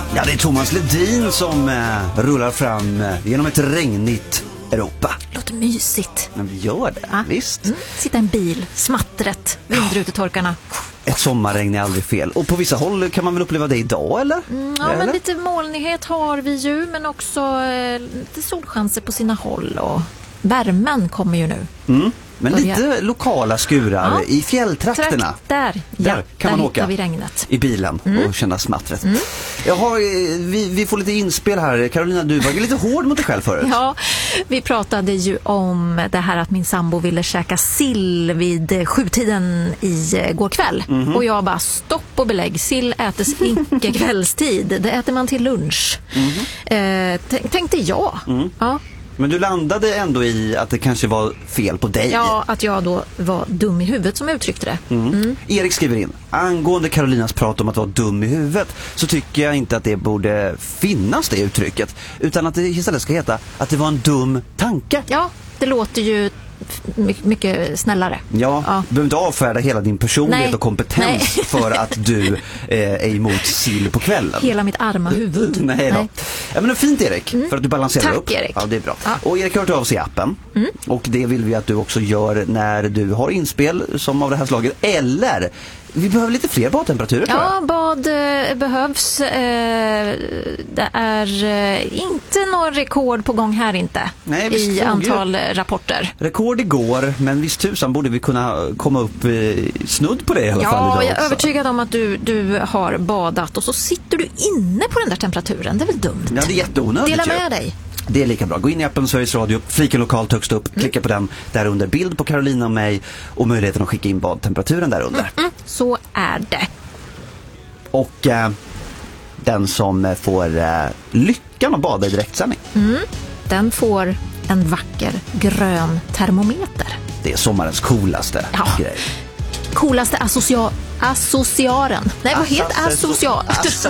Ja, det är Thomas Ledin som rullar fram genom ett regnigt Europa. Låter mysigt. Men vi gör det, Ja. visst. Sitta i en bil, smattret, vindrutetorkarna. Ett sommarregn är aldrig fel. Och på vissa håll kan man väl uppleva det idag, eller? Ja, men lite molnighet har vi ju, men också lite solchanser på sina håll. Och värmen kommer ju nu. Men lite lokala skurar i fjälltrakterna. Där kan man åka vi regnet. i bilen och känna smattret. Vi får lite inspel här. Carolina, du var lite hård mot dig själv förut. Ja, vi pratade ju om det här att min sambo ville käka sill vid 7-tiden igår kväll. Och jag bara, stopp och belägg. Sill ätes inte kvällstid. Det äter man till lunch. Tänkte jag. Ja. Men du landade ändå i att det kanske var fel på dig. Ja, att jag då var dum i huvudet som jag uttryckte det. Erik skriver in: angående Carolinas prat om att vara dum i huvudet, så tycker jag inte att det borde finnas, det uttrycket, utan att det istället ska heta att det var en dum tanke. Ja, det låter ju mycket snällare. Ja, du behöver inte avfärda hela din personlighet och kompetens för att du är emot sill på kvällen. Hela mitt arma huvud. Nej då. Ja, men det är fint, Erik, för att du balanserar Tack, upp. Erik. Ja, det är bra. Ja. Och Erik har hört av sig i appen. Och det vill vi att du också gör när du har inspel som av det här slaget. Eller, vi behöver lite fler badtemperaturer. Ja, bad behövs. Det är inte någon rekord på gång här inte. Nej, vi i antal rapporter. Rekord igår, men visst tusan borde vi kunna komma upp snudd på det i alla fall idag. Ja, jag är också övertygad om att du har badat och så sitter du inne på den där temperaturen. Det är väl dumt? Ja, det är jätteonödigt. Dela med dig. Det är lika bra. Gå in i appen Sveriges Radio, fliken lokalt högst upp, klicka på den där under, bild på Carolina och mig och möjligheten att skicka in badtemperaturen där under. Så är det. Och den som får lyckan att bada i direktsändning, Den får en vacker grön termometer. det är sommarens coolaste grej. Coolaste associaren. Nej, vad heter associat?